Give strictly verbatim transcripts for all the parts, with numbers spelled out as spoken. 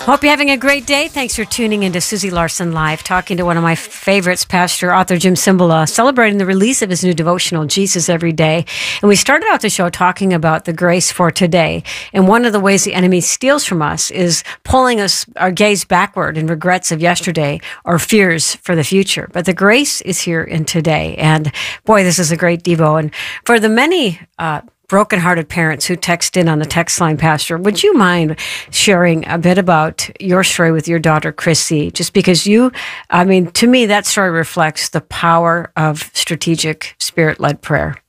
Hope you're having a great day. Thanks for tuning into Susie Larson Live, talking to one of my favorites, Pastor, author Jim Cymbala, celebrating the release of his new devotional, Jesus Every Day. And we started out the show talking about the grace for today. And one of the ways the enemy steals from us is pulling us, our gaze backward in regrets of yesterday or fears for the future. But the grace is here in today. And boy, this is a great Devo. And for the many uh, brokenhearted parents who text in on the text line, Pastor, would you mind sharing a bit about your story with your daughter, Chrissy? Just because you, I mean, to me, that story reflects the power of strategic, spirit-led prayer.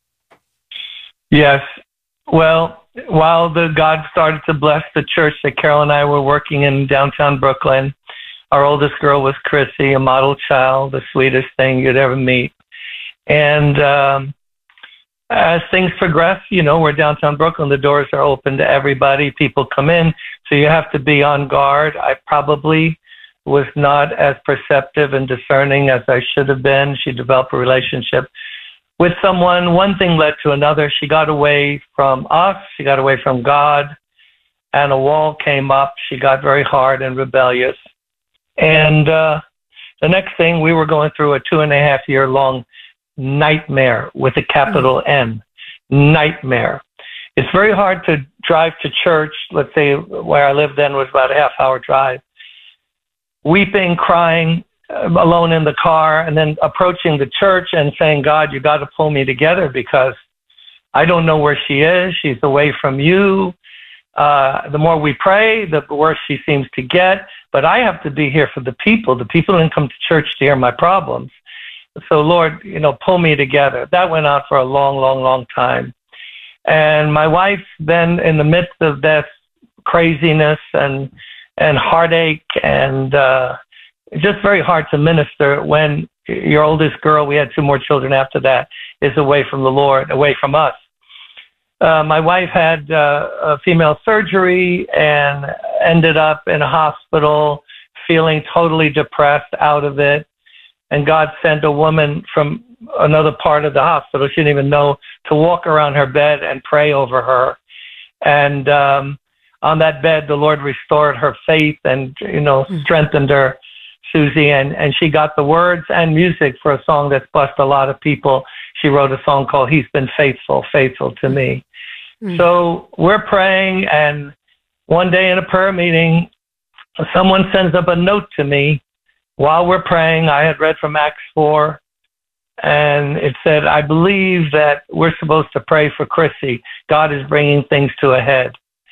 Yes. Well, while the God started to bless the church that Carol and I were working in downtown Brooklyn, our oldest girl was Chrissy, a model child, the sweetest thing you'd ever meet. And um, as things progress, you know, we're downtown Brooklyn, the doors are open to everybody. People come in, so you have to be on guard. I probably was not as perceptive and discerning as I should have been. She developed a relationship with someone. One thing led to another. She got away from us. She got away from God, and a wall came up. She got very hard and rebellious. And uh, the next thing, we were going through a two and a half year long nightmare with a capital N. Nightmare. It's very hard to drive to church. Let's say where I lived then was about a half hour drive. Weeping, crying, alone in the car, and then approaching the church and saying, God, you got to pull me together because I don't know where she is. She's away from you. Uh, the more we pray, the worse she seems to get. But I have to be here for the people. The people didn't come to church to hear my problems. So, Lord, you know, pull me together. That went on for a long, long, long time. And my wife, then in the midst of this craziness and and heartache and uh, just very hard to minister when your oldest girl, we had two more children after that, is away from the Lord, away from us. Uh, my wife had uh, a female surgery and ended up in a hospital feeling totally depressed out of it. And God sent a woman from another part of the hospital, she didn't even know, to walk around her bed and pray over her. And um, on that bed, the Lord restored her faith and, you know, strengthened her, Susie. And, and she got the words and music for a song that's blessed a lot of people. She wrote a song called He's Been Faithful, Faithful to Me. Mm-hmm. So we're praying, and one day in a prayer meeting, someone sends up a note to me. While we're praying, I had read from Acts four, and it said, I believe that we're supposed to pray for Chrissy. God is bringing things to a head.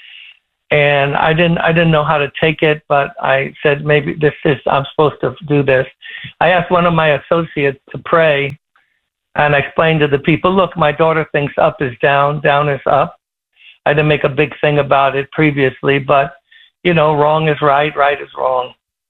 And I didn't, I didn't know how to take it, but I said, maybe this is, I'm supposed to do this. I asked one of my associates to pray, and I explained to the people, look, my daughter thinks up is down, down is up. I didn't make a big thing about it previously, but, you know, wrong is right, right is wrong.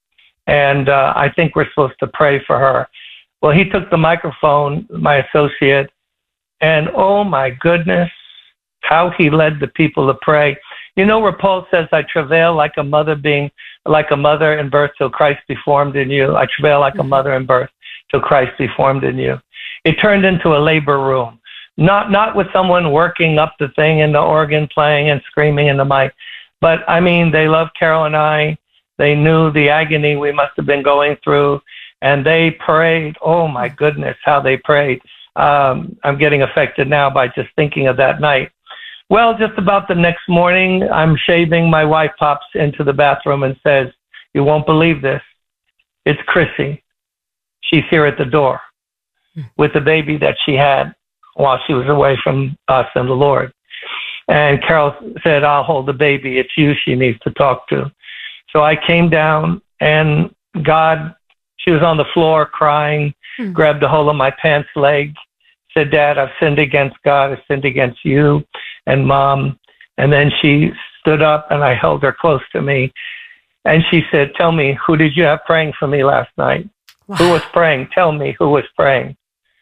And uh, I think we're supposed to pray for her. Well, he took the microphone, my associate, and oh my goodness, how he led the people to pray. You know where Paul says, I travail like a mother being, like a mother in birth till Christ be formed in you. I travail like a mother in birth till Christ be formed in you. It turned into a labor room, not, not with someone working up the thing and the organ playing and screaming in the mic. But I mean, they love Carol and I. They knew the agony we must have been going through, and they prayed. Oh, my goodness, how they prayed. Um, I'm getting affected now by just thinking of that night. Well, just about the next morning, I'm shaving. My wife pops into the bathroom and says, you won't believe this. It's Chrissy. She's here at the door with the baby that she had while she was away from us and the Lord. And Carol said, I'll hold the baby. It's you she needs to talk to. So I came down, and God, she was on the floor crying, hmm. grabbed a hold of my pants leg, said, Dad, I've sinned against God. I've sinned against you and Mom. And then she stood up, and I held her close to me. And she said, tell me, who did you have praying for me last night? Wow. Who was praying? Tell me who was praying.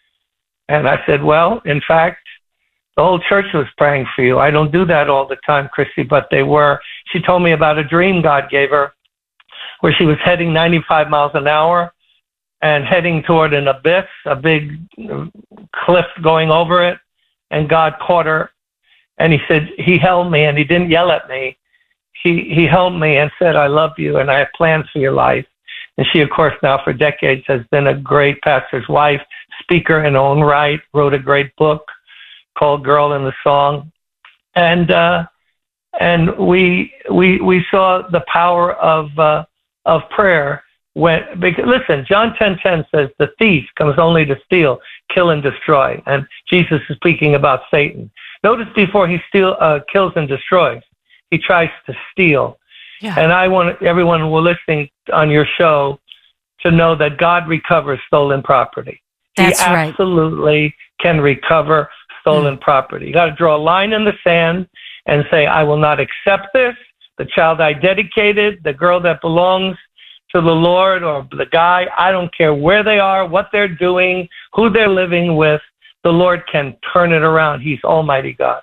And I said, well, in fact, the whole church was praying for you. I don't do that all the time, Chrissy, but they were. She told me about a dream God gave her where she was heading ninety-five miles an hour and heading toward an abyss, a big cliff going over it. And God caught her, and he said, he held me, and he didn't yell at me. he, he helped me and said, I love you and I have plans for your life. And she, of course, now for decades has been a great pastor's wife, speaker in her own right, wrote a great book called Girl in the Song. And, uh, and we, we, we saw the power of, uh, of prayer. When, because, listen, John ten ten says the thief comes only to steal, kill, and destroy. And Jesus is speaking about Satan. Notice before he steal, uh, kills and destroys, he tries to steal. Yeah. And I want everyone who are listening on your show to know that God recovers stolen property. That's he right. absolutely can recover stolen mm. property. You got to draw a line in the sand and say, I will not accept this. The child I dedicated, the girl that belongs to the Lord, or the guy, I don't care where they are, what they're doing, who they're living with, the Lord can turn it around. He's Almighty God.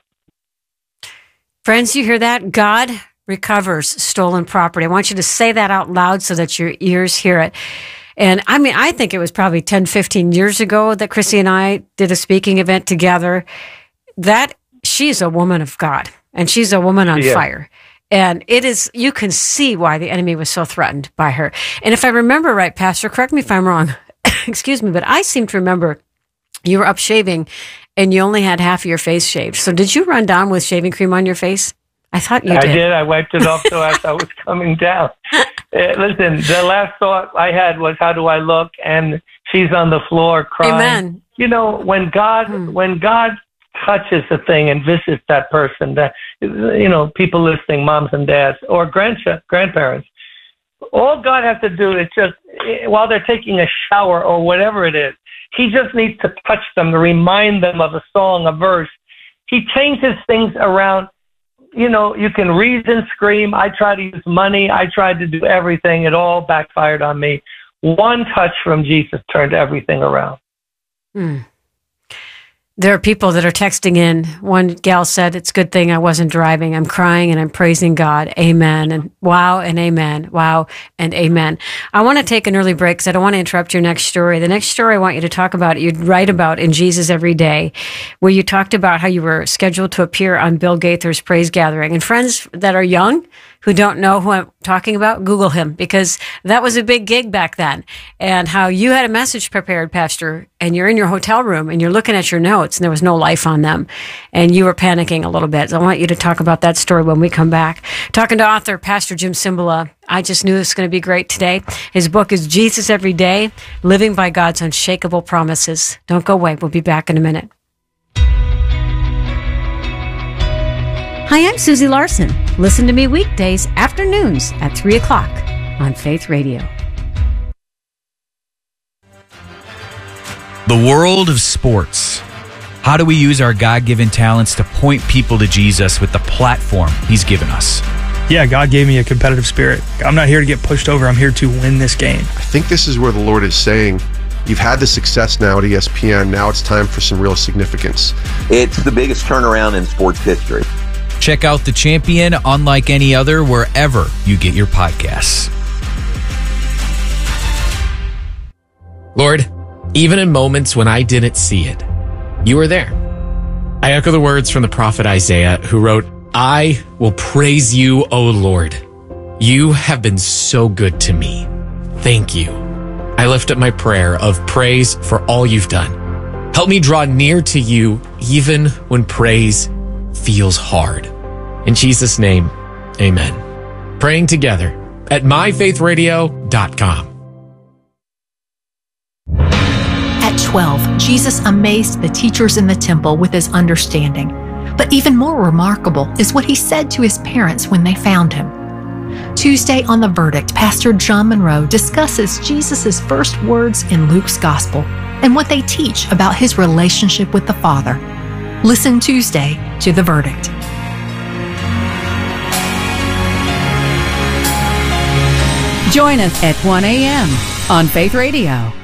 Friends, you hear that? God recovers stolen property. I want you to say that out loud so that your ears hear it. And I mean, I think it was probably ten, fifteen years ago that Chrissy and I did a speaking event together. That she's a woman of God and she's a woman on yeah. fire. And it is, you can see why the enemy was so threatened by her. And if I remember right, Pastor, correct me if I'm wrong, excuse me, but I seem to remember you were up shaving and you only had half of your face shaved. So did you run down with shaving cream on your face? I thought you I did. I did. I wiped it off so as I was coming down. Uh, listen, the last thought I had was, how do I look? And she's on the floor crying. Amen. You know, when God, hmm. when God touches a thing and visits that person, that, you know, people listening, moms and dads, or grandch- grandparents, all God has to do is just, while they're taking a shower or whatever it is, he just needs to touch them to remind them of a song, a verse. He changes things around. You know, you can reason, scream. I tried to use money. I tried to do everything. It all backfired on me. One touch from Jesus turned everything around. Hmm. There are people that are texting in. One gal said, it's a good thing I wasn't driving. I'm crying and I'm praising God. Amen. And wow and amen. Wow and amen. I want to take an early break because I don't want to interrupt your next story. The next story I want you to talk about, you'd write about in Jesus Every Day, where you talked about how you were scheduled to appear on Bill Gaither's Praise Gathering. And friends that are young, who don't know who I'm talking about, Google him, because that was a big gig back then. And how you had a message prepared, Pastor, and you're in your hotel room and you're looking at your notes and there was no life on them and you were panicking a little bit. So I want you to talk about that story when we come back. Talking to author Pastor Jim Cymbala. I just knew this was going to be great today. His book is Jesus Every Day, Living by God's Unshakable Promises. Don't go away. We'll be back in a minute. Hi, I'm Susie Larson. Listen to me weekdays, afternoons at three o'clock on Faith Radio. The world of sports. How do we use our God-given talents to point people to Jesus with the platform he's given us? Yeah, God gave me a competitive spirit. I'm not here to get pushed over. I'm here to win this game. I think this is where the Lord is saying, you've had the success now at E S P N. Now it's time for some real significance. It's the biggest turnaround in sports history. Check out The Champion, unlike any other, wherever you get your podcasts. Lord, even in moments when I didn't see it, you were there. I echo the words from the prophet Isaiah, who wrote, I will praise you, O Lord. You have been so good to me. Thank you. I lift up my prayer of praise for all you've done. Help me draw near to you even when praise feels hard. In Jesus' name, amen. Praying together at my faith radio dot com. At twelve, Jesus amazed the teachers in the temple with his understanding. But even more remarkable is what he said to his parents when they found him. Tuesday on The Verdict, Pastor John Monroe discusses Jesus' first words in Luke's Gospel and what they teach about his relationship with the Father. Listen Tuesday to The Verdict. Join us at one a.m. on Faith Radio.